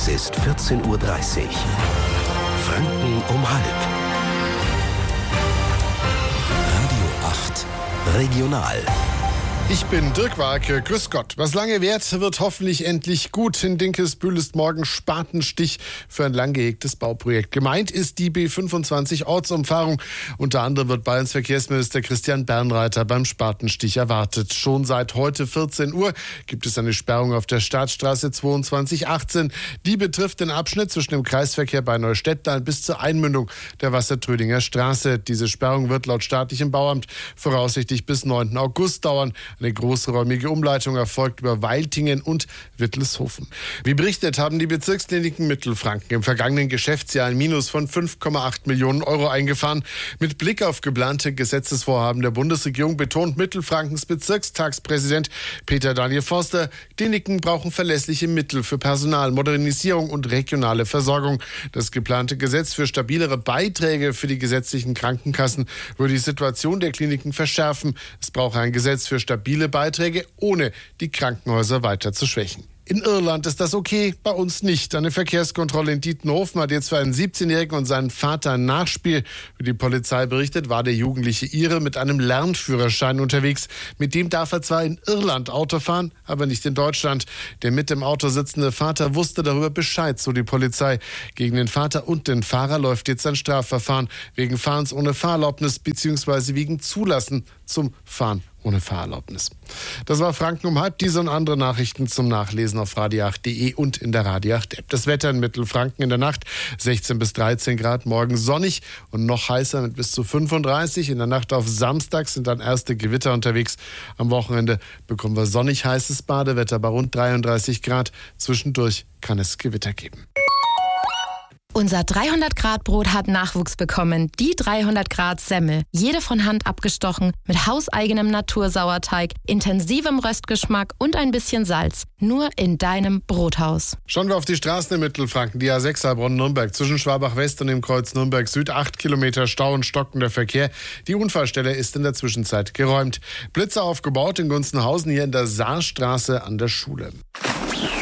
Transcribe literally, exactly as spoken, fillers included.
Es ist vierzehn Uhr dreißig. Franken um halb. Radio acht Regional. Ich bin Dirk Warke, grüß Gott. Was lange währt, wird hoffentlich endlich gut. In Dinkelsbühl ist morgen Spatenstich für ein lang gehegtes Bauprojekt. Gemeint ist die B fünfundzwanzig Ortsumfahrung. Unter anderem wird Bayerns Verkehrsminister Christian Bernreiter beim Spatenstich erwartet. Schon seit heute vierzehn Uhr gibt es eine Sperrung auf der Staatsstraße zweiundzwanzig achtzehn. Die betrifft den Abschnitt zwischen dem Kreisverkehr bei Neustädtlein bis zur Einmündung der Wassertrödinger Straße. Diese Sperrung wird laut staatlichem Bauamt voraussichtlich bis neunten August dauern. Eine großräumige Umleitung erfolgt über Weiltingen und Wittelshofen. Wie berichtet, haben die Bezirkskliniken Mittelfranken im vergangenen Geschäftsjahr ein Minus von fünf Komma acht Millionen Euro eingefahren. Mit Blick auf geplante Gesetzesvorhaben der Bundesregierung betont Mittelfrankens Bezirkstagspräsident Peter Daniel Forster, Kliniken brauchen verlässliche Mittel für Personal, Modernisierung und regionale Versorgung. Das geplante Gesetz für stabilere Beiträge für die gesetzlichen Krankenkassen würde die Situation der Kliniken verschärfen. Es brauche ein Gesetz für stabile Beiträge, ohne die Krankenhäuser weiter zu schwächen. In Irland ist das okay, bei uns nicht. Eine Verkehrskontrolle in Dietenhofen hat jetzt für einen siebzehnjährigen und seinen Vater ein Nachspiel. Wie die Polizei berichtet, war der jugendliche Ire mit einem Lernführerschein unterwegs. Mit dem darf er zwar in Irland Auto fahren, aber nicht in Deutschland. Der mit dem Auto sitzende Vater wusste darüber Bescheid, so die Polizei. Gegen den Vater und den Fahrer läuft jetzt ein Strafverfahren wegen Fahrens ohne Fahrerlaubnis bzw. wegen Zulassen zum Fahren ohne Fahrerlaubnis. Das war Franken um halb. Diese und andere Nachrichten zum Nachlesen auf radio acht punkt de und in der Radio acht App. Das Wetter in Mittelfranken in der Nacht sechzehn bis dreizehn Grad, morgen sonnig und noch heißer mit bis zu fünfunddreißig. In der Nacht auf Samstag sind dann erste Gewitter unterwegs. Am Wochenende bekommen wir sonnig heißes Badewetter bei rund dreiunddreißig Grad. Zwischendurch kann es Gewitter geben. Unser dreihundert Grad Brot hat Nachwuchs bekommen. Die dreihundert Grad Semmel. Jede von Hand abgestochen, mit hauseigenem Natursauerteig, intensivem Röstgeschmack und ein bisschen Salz. Nur in deinem Brothaus. Schauen wir auf die Straßen in Mittelfranken. Die A sechs Heilbronn-Nürnberg zwischen Schwabach-West und dem Kreuz Nürnberg-Süd. Acht Kilometer Stau und stockender Verkehr. Die Unfallstelle ist in der Zwischenzeit geräumt. Blitzer aufgebaut in Gunzenhausen hier in der Saarstraße an der Schule.